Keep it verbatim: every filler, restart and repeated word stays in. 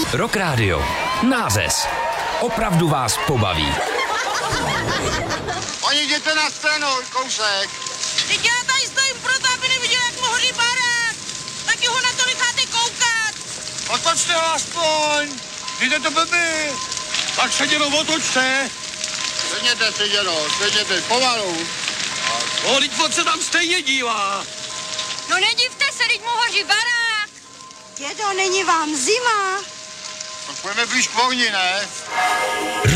Rock Radio. Nářez. Opravdu vás pobaví. Oni jděte na scénu, kousek. Teď já tady stojím proto, aby neviděl, jak mu hoří barák. Taky ho na to necháte koukat. Otočte ho aspoň. Víte to blbý. Tak se dělo, otočte. Sedněte si, dělo, sedněte, pomalu. O, teď on se tam stejně dívá. No nedivte se, teď mu hoří barák. Dědo, není vám zima? Tak půjdeme blíž k ohni, ne?